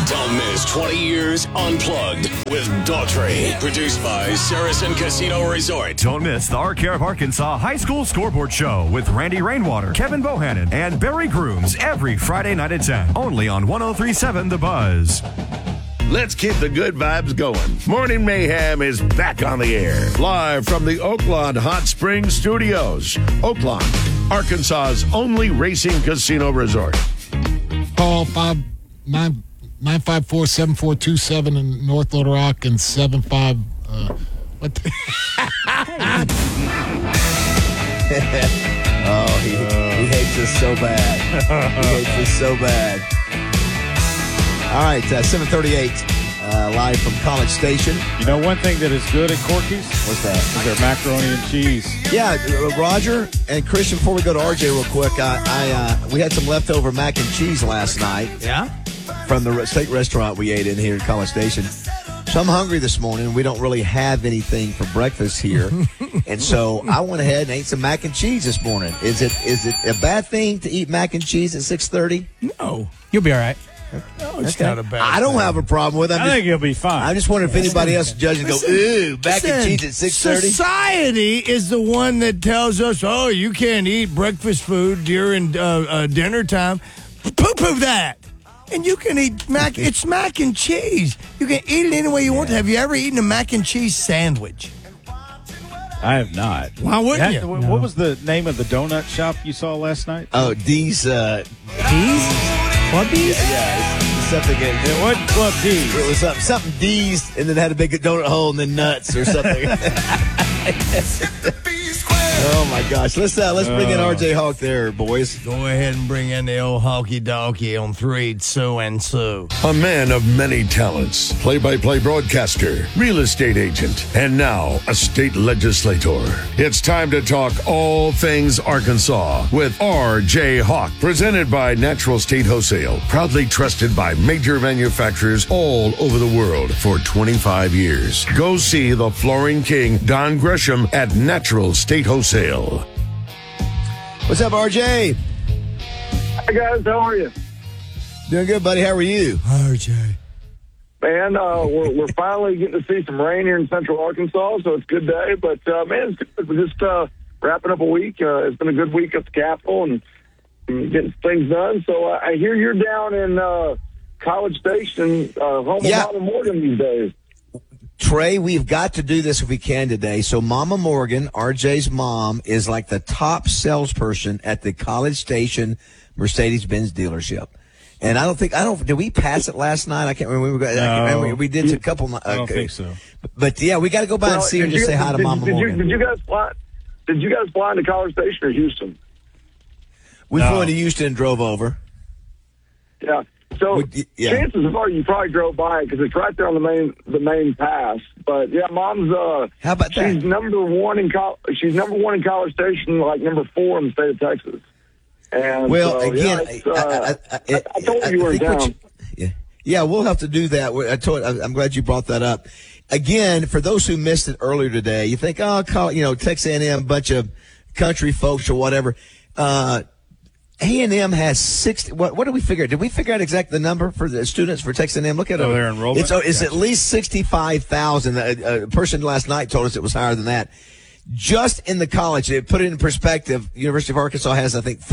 Don't miss 20 Years Unplugged with Daughtry. Produced by Saracen Casino Resort. Don't miss the Arcare of Arkansas High School Scoreboard Show with Randy Rainwater, Kevin Bohannon, and Barry Grooms every Friday night at 10. Only on 103.7 The Buzz. Let's keep the good vibes going. Morning Mayhem is back on the air. Live from the Oaklawn Hot Springs Studios. Oaklawn, Arkansas's only racing casino resort. Call 954-7427 in North Little Rock and 75. What? He hates us so bad. He hates us so bad. All right, 7:38, live from College Station. You know one thing that is good at Corky's? What's that? Is their macaroni and cheese. Yeah, Roger and Christian, before we go to RJ real quick, we had some leftover mac and cheese last night. Yeah? From the steak restaurant we ate in here at College Station. So I'm hungry this morning. We don't really have anything for breakfast here. And so I went ahead and ate some mac and cheese this morning. Is it a bad thing to eat mac and cheese at 6:30? No. You'll be all right. No, it's not a bad I don't have a problem with it. I think you'll be fine. I just wonder if anybody else judges go, ooh, mac and cheese at 6:30. Society is the one that tells us, oh, you can't eat breakfast food during dinner time. Poo-poo that. And you can eat it's mac and cheese. You can eat it any way you want to. Have you ever eaten a mac and cheese sandwich? I have not. Why wouldn't you? What was the name of the donut shop you saw last night? Oh, D's. D's? Club D's? Yeah, it's something. It wasn't Club D's. It was something D's, and then had a big donut hole, and then nuts or something. Oh my gosh! Let's bring in RJ Hawk there, boys. Go ahead and bring in the old honky donkey on 3 so and so. A man of many talents, play-by-play broadcaster, real estate agent, and now a state legislator. It's time to talk all things Arkansas with RJ Hawk, presented by Natural State Wholesale, proudly trusted by major manufacturers all over the world for 25 years. Go see the flooring king, Don Gresham, at Natural State Wholesale. What's up, RJ? Hi, guys. How are you? Doing good, buddy. How are you? RJ. Man, we're finally getting to see some rain here in Central Arkansas, so it's a good day. But, man, it's good. We're just wrapping up a week. It's been a good week at the Capitol and getting things done. So I hear you're down in College Station, home of Mama Morgan these days. Trey, we've got to do this if we can today. So Mama Morgan, RJ's mom, is like the top salesperson at the College Station Mercedes-Benz dealership. And did we pass it last night? I can't remember. No, we did a couple. I don't think so. But yeah, we got to go by and see her and just say hi to Mama Morgan. Did you guys fly into College Station or Houston? We flew into Houston and drove over. Yeah. So chances are you probably drove by because it's right there on the main pass. But yeah, Mom's how about that? She's number one in College Station, like number 4 in the state of Texas. And well, so, again, I told you were in town. Yeah, we'll have to do that. I'm glad you brought that up. Again, for those who missed it earlier today, you think, Texas A&M, bunch of country folks or whatever. A&M has 60. What did we figure? Did we figure out exactly the number for the students for Texas A&M? Look at their enrollment. It's at least 65,000. A person last night told us it was higher than that. Just in the college, to put it in perspective, University of Arkansas has, I think,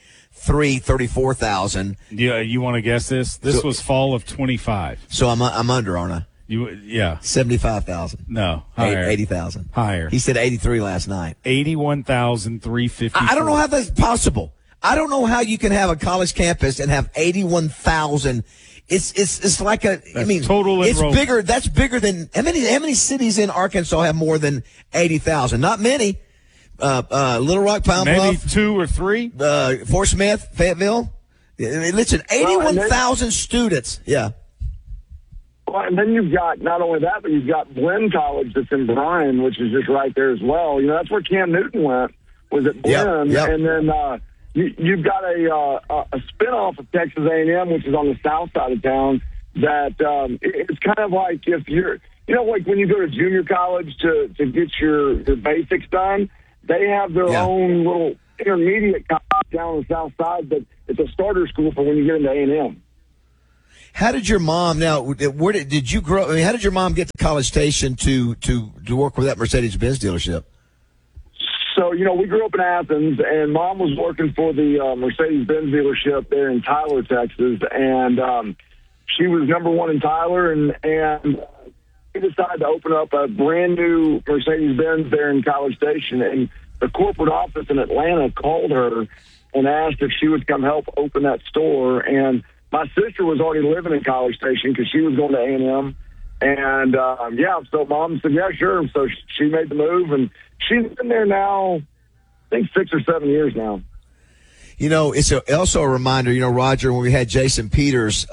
34,000. Yeah, you want to guess this? This was fall of 25. So I'm under, aren't I? 75,000. No, higher. 80,000. Higher. He said 83 last night. 81,350. I don't know how that's possible. I don't know how you can have a college campus and have 81,000. It's like total enrollment. It's bigger. That's bigger than how many cities in Arkansas have more than 80,000? Not many. Little Rock, Pine Bluff, maybe 2 or 3. Fort Smith, Fayetteville. Listen, 81,000 students. Yeah. Well, and then you've got not only that, but you've got Blinn College that's in Bryan, which is just right there as well. That's where Cam Newton went. Was at Blinn, yep. And then. You've got a spinoff of Texas A&M, which is on the south side of town. That it's kind of like if you're, like when you go to junior college to get your basics done, they have their own little intermediate college down on the south side, but it's a starter school for when you get into A&M. How did your mom? Now, where did you grow? I mean, how did your mom get to College Station to work with that Mercedes-Benz dealership? So, we grew up in Athens, and Mom was working for the Mercedes-Benz dealership there in Tyler, Texas, and she was number one in Tyler, and we decided to open up a brand new Mercedes-Benz there in College Station, and the corporate office in Atlanta called her and asked if she would come help open that store, and my sister was already living in College Station because she was going to A&M. And, so Mom said, yeah, sure. So she made the move, and she's been there now, I think 6 or 7 years now. It's also a reminder, Roger, when we had Jason Peters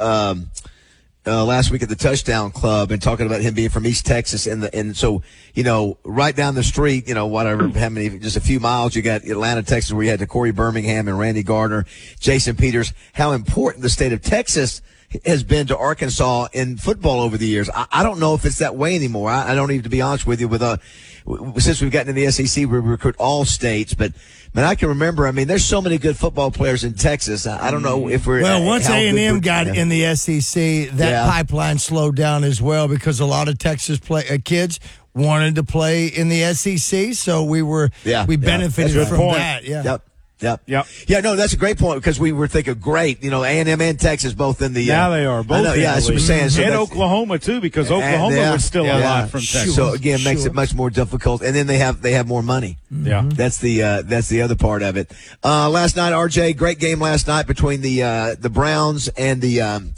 last week at the Touchdown Club and talking about him being from East Texas. And so, right down the street, just a few miles, you got Atlanta, Texas, where you had the Corey Birmingham and Randy Gardner, Jason Peters, how important the state of Texas has been to Arkansas in football over the years. I don't know if it's that way anymore. I don't even, to be honest with you, since we've gotten in the SEC, we recruit all states, but I can remember, there's so many good football players in Texas. I don't know if we're... Well, once A&M got in the SEC, that pipeline slowed down as well because a lot of Texas kids wanted to play in the SEC, so we benefited from that. Yeah. Yep. Yeah, no, that's a great point because we were thinking, great, A&M and Texas both in the... Now they are both. That's what we're saying. So and Oklahoma, too, because Oklahoma was still a lot from Texas. So, again, makes it much more difficult. And then they have more money. Yeah. That's the other part of it. Last night, RJ, great game last night between the Browns and the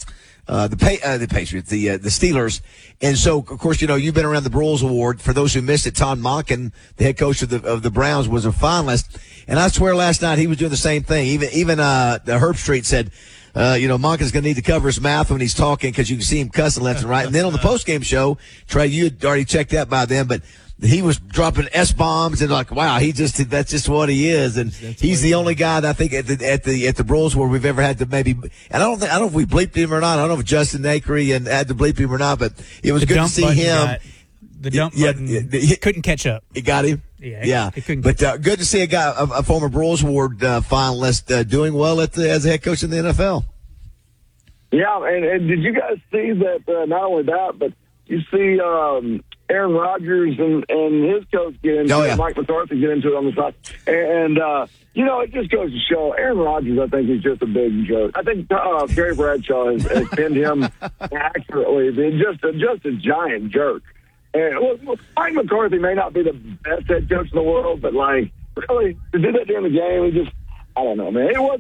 Patriots, the Steelers. And so, of course, you've been around the Broyles Award. For those who missed it, Todd Monken, the head coach of the Browns, was a finalist. And I swear last night he was doing the same thing. Even the Herb Street said, Monken's going to need to cover his mouth when he's talking because you can see him cussing left and right. And then on the postgame show, Trey, you had already checked that by then, but he was dropping S-bombs and wow, that's just what he is. And he's the only guy that I think at the Broyles where we've ever had to maybe, and I don't know if we bleeped him or not. I don't know if Justin Acri and had to bleep him or not, but it was good to see him. The dump button couldn't catch up. It got him. Yeah. But good to see a guy, a former Broyles Award finalist, doing well as a head coach in the NFL. Yeah, and did you guys see that? Not only that, but you see Aaron Rodgers and his coach get into it. Mike McCarthy get into it on the side, and it just goes to show Aaron Rodgers. I think he's just a big joke. I think Gary Bradshaw has pinned him accurately. Just a giant jerk. And Mike McCarthy may not be the best head coach in the world, but really to do that during the game, I don't know, man. It was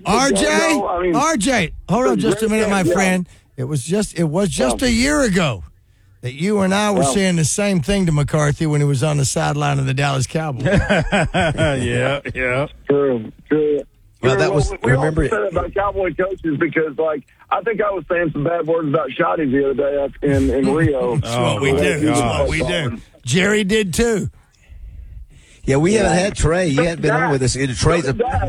RJ, hold on just a minute, my friend. It was just a year ago that you and I were saying the same thing to McCarthy when he was on the sideline of the Dallas Cowboys. Yeah. True. Well, that was. We remember said it about Cowboy coaches because, I think I was saying some bad words about Shotty the other day in Rio. That's what we do. Jerry did too. Yeah, we haven't had Trey. You hadn't been on with us. Trey's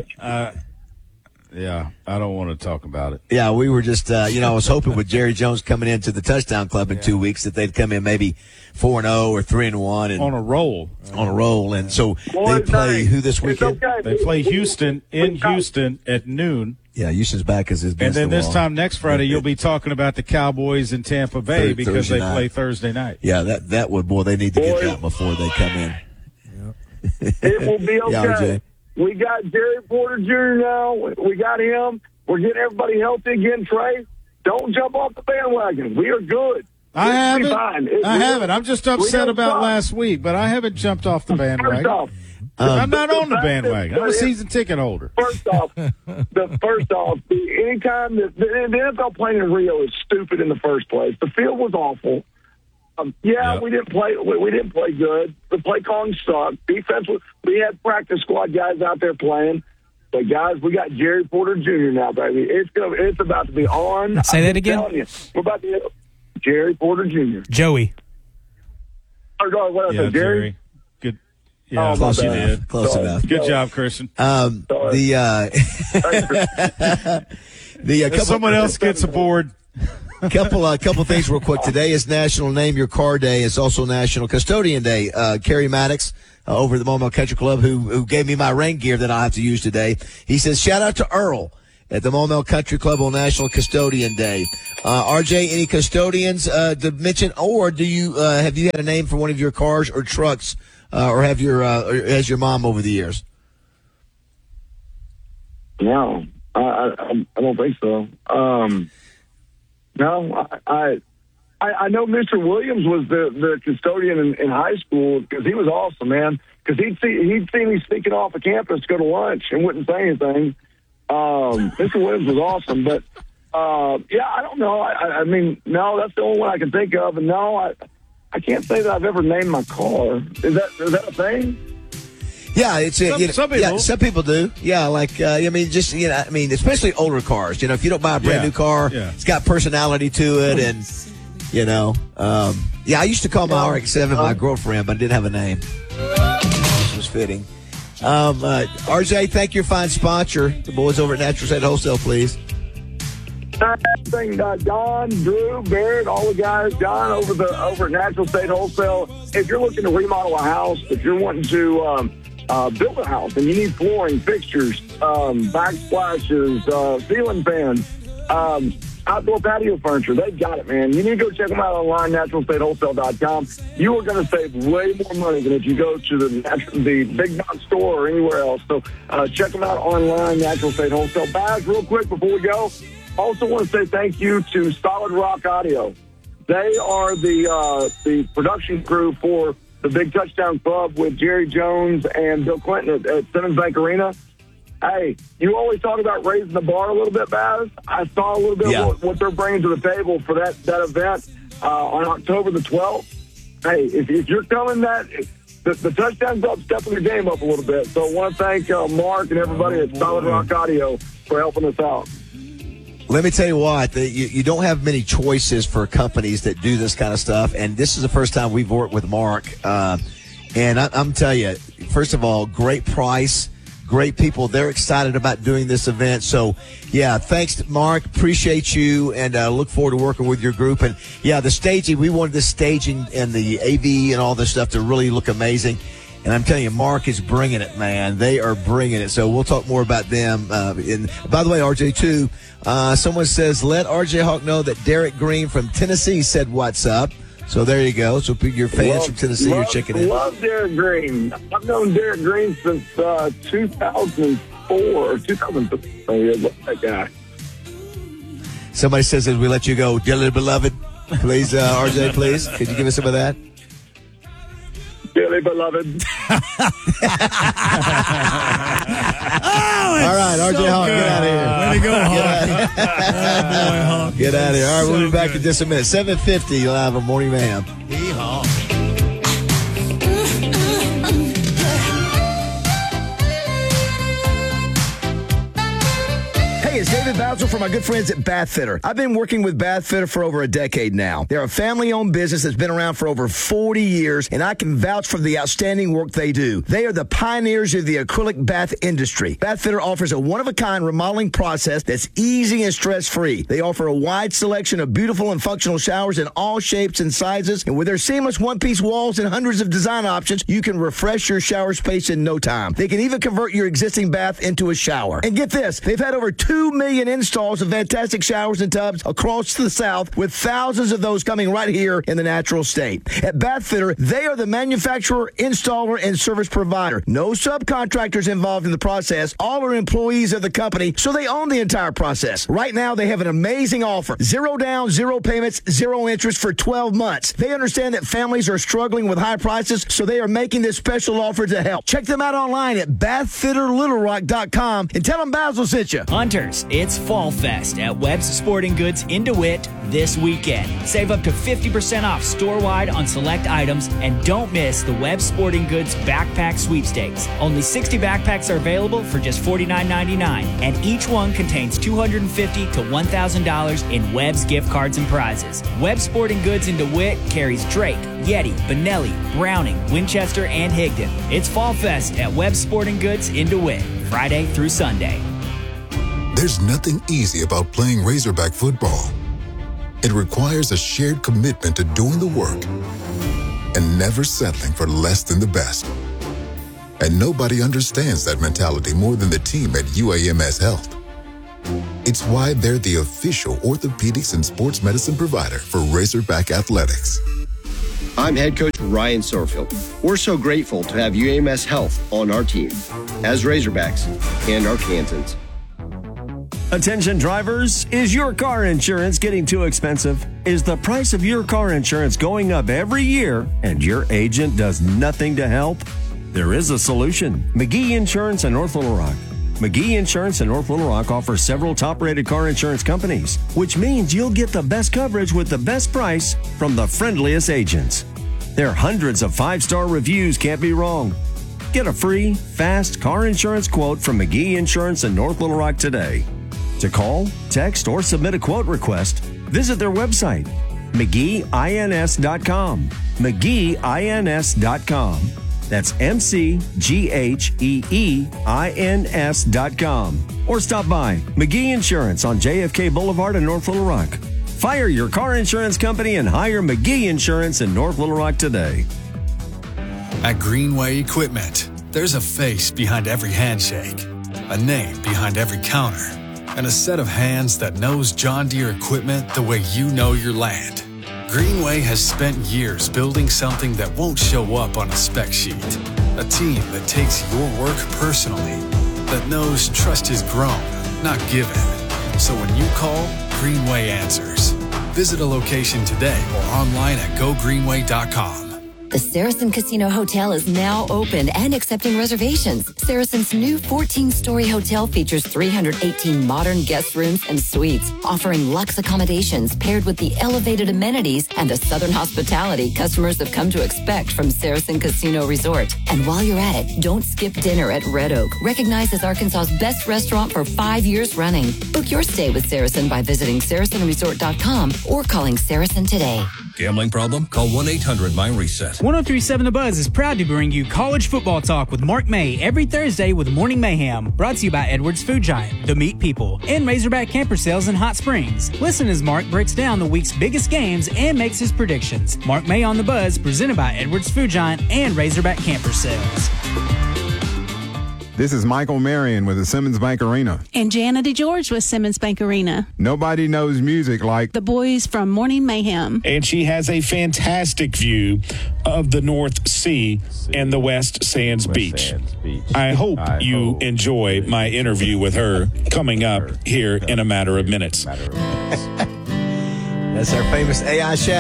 yeah, I don't want to talk about it. Yeah, we were just, I was hoping with Jerry Jones coming into the Touchdown Club in 2 weeks that they'd come in maybe 4-0 or 3-1 and on a roll. And so they play who this weekend? Okay. They play Houston in Houston at noon. Yeah, Houston's back as his best. And then this time next Friday, you'll be talking about the Cowboys in Tampa Bay because they play Thursday night. Yeah, that would, they need to get that before they come in. It will be okay. Yeah, RJ. We got Jerry Porter Jr. now. We got him. We're getting everybody healthy again, Trey. Don't jump off the bandwagon. We are good. I haven't. I'm just upset about last week, but I haven't jumped off the bandwagon. I'm not on the bandwagon. I'm a season ticket holder. First off, anytime the NFL playing in Rio is stupid in the first place. The field was awful. We didn't play. We didn't play good. The play calling sucked. Defense. We had practice squad guys out there playing. But guys, we got Jerry Porter Jr. now, baby. It's about to be on. Say that again. We're about to get Jerry Porter Jr. Joey. What else? Jerry. Good. Yeah, close enough. Close enough. Good job, Christian. Someone else gets aboard. Couple things real quick. Today is National Name Your Car Day. It's also National Custodian Day. Kerry Maddox over at the Mobile Country Club who gave me my rain gear that I have to use today. He says, shout out to Earl. at the Maumelle Country Club on National Custodian Day. RJ, any custodians to mention, or do you have you had a name for one of your cars or trucks, or have or has your mom over the years? No, I don't think so. No, I know Mr. Williams was the custodian in high school because he was awesome, man. Because he'd see me sneaking off of campus to go to lunch and wouldn't say anything. Mr. Williams was awesome, but yeah, I don't know. I mean, no, that's the only one I can think of, and no, I can't say that I've ever named my car. Is that a thing? Yeah, it's some people. Yeah, some people do. Yeah, like I mean, just especially older cars. If you don't buy a brand new car, it's got personality to it, and I used to call my RX-7 my girlfriend, but I didn't have a name. This was fitting. RJ, thank your fine sponsor, the boys over at Natural State Wholesale, please. Don, Drew, Barrett, all the guys, John over at Natural State Wholesale. If you're looking to remodel a house, if you're wanting to build a house and you need flooring, fixtures, backsplashes, ceiling fans, outdoor patio furniture, they've got it, man. You need to go check them out online, naturalstatewholesale.com. You are going to save way more money than if you go to the big box store or anywhere else. So check them out online, Natural State Wholesale. Baz, real quick before we go, also want to say thank you to Solid Rock Audio. They are the production crew for the Big Touchdown Club with Jerry Jones and Bill Clinton at Simmons Bank Arena. Hey, you always talk about raising the bar a little bit, Baz. I saw a little bit of what they're bringing to the table for that event on October the 12th. Hey, if you're coming the Touchdown Club's stepping their game up a little bit. So I want to thank Mark and everybody at Solid Rock Audio for helping us out. Let me tell you what, you don't have many choices for companies that do this kind of stuff, and this is the first time we've worked with Mark. And I'm telling you, first of all, great price, great people. They're excited about doing this event. So, yeah, thanks, Mark. Appreciate you, and look forward to working with your group. And, yeah, the staging, we wanted the staging and the AV and all this stuff to really look amazing. And I'm telling you, Mark is bringing it, man. They are bringing it. So we'll talk more about them. And by the way, RJ, too, someone says, let RJ Hawk know that Derek Green from Tennessee said what's up. So there you go. So your fans from Tennessee are checking in. Love Derek Green. I've known Derek Green since 2004 or 2003. I love that guy. Somebody says as we let you go, dearly beloved, please, RJ, please. Could you give us some of that? Dearly beloved. All right, RJ Hawk, get out of here. Way to go, Hawk. Get out of here. All right, we'll be back in just a minute. 7:50, you'll have a Morning Mayhem. Hey, it's David Basil from my good friends at Bath Fitter. I've been working with Bath Fitter for over a decade now. They're a family-owned business that's been around for over 40 years, and I can vouch for the outstanding work they do. They are the pioneers of the acrylic bath industry. Bath Fitter offers a one-of-a-kind remodeling process that's easy and stress-free. They offer a wide selection of beautiful and functional showers in all shapes and sizes, and with their seamless one-piece walls and hundreds of design options, you can refresh your shower space in no time. They can even convert your existing bath into a shower. And get this, they've had over 2 million installs of fantastic showers and tubs across the South, with thousands of those coming right here in the natural state. At Bath Fitter, they are the manufacturer, installer, and service provider. No subcontractors involved in the process. All are employees of the company, so they own the entire process. Right now, they have an amazing offer. 0 down, 0 payments, 0 interest for 12 months. They understand that families are struggling with high prices, so they are making this special offer to help. Check them out online at bathfitterlittlerock.com and tell them Basil sent you. Hunters, it's Fall Fest at Webb's Sporting Goods in DeWitt this weekend. Save up to 50% off store-wide on select items, and don't miss the Webb's Sporting Goods Backpack Sweepstakes. Only 60 backpacks are available for just $49.99, and each one contains $250 to $1,000 in Webb's gift cards and prizes. Webb's Sporting Goods in DeWitt carries Drake, Yeti, Benelli, Browning, Winchester, and Higdon. It's Fall Fest at Webb's Sporting Goods in DeWitt, Friday through Sunday. There's nothing easy about playing Razorback football. It requires a shared commitment to doing the work and never settling for less than the best. And nobody understands that mentality more than the team at UAMS Health. It's why they're the official orthopedics and sports medicine provider for Razorback Athletics. I'm head coach Ryan Sorfield. We're so grateful to have UAMS Health on our team as Razorbacks and Arkansans. Attention drivers, is your car insurance getting too expensive? Is the price of your car insurance going up every year and your agent does nothing to help? There is a solution. McGee Insurance in North Little Rock. McGee Insurance in North Little Rock offers several top-rated car insurance companies, which means you'll get the best coverage with the best price from the friendliest agents. Their hundreds of 5-star reviews can't be wrong. Get a free, fast car insurance quote from McGee Insurance in North Little Rock today. To call, text, or submit a quote request, visit their website, McGeeINS.com. McGeeINS.com. That's McGeeINS.com. Or stop by McGee Insurance on JFK Boulevard in North Little Rock. Fire your car insurance company and hire McGee Insurance in North Little Rock today. At Greenway Equipment, there's a face behind every handshake, a name behind every counter, and a set of hands that knows John Deere equipment the way you know your land. Greenway has spent years building something that won't show up on a spec sheet. A team that takes your work personally, that knows trust is grown, not given. So when you call, Greenway answers. Visit a location today or online at gogreenway.com. The Saracen Casino Hotel is now open and accepting reservations. Saracen's new 14-story hotel features 318 modern guest rooms and suites, offering luxe accommodations paired with the elevated amenities and the southern hospitality customers have come to expect from Saracen Casino Resort. And while you're at it, don't skip dinner at Red Oak, recognized as Arkansas's best restaurant for 5 years running. Book your stay with Saracen by visiting SaracenResort.com or calling Saracen today. Gambling problem? Call 1-800-MY-RESET. 103.7 The Buzz is proud to bring you college football talk with Mark May every Thursday with Morning Mayhem, brought to you by Edwards Food Giant, The Meat People, and Razorback Camper Sales in Hot Springs. Listen as Mark breaks down the week's biggest games and makes his predictions. Mark May on The Buzz, presented by Edwards Food Giant and Razorback Camper Sales. This is Michael Marion with the Simmons Bank Arena. And Jana DeGeorge with Simmons Bank Arena. Nobody knows music like the boys from Morning Mayhem. And she has a fantastic view of the North Sea and the West Sands Beach. I hope you enjoy my interview with her coming up here in a matter of minutes. That's our famous AI chef.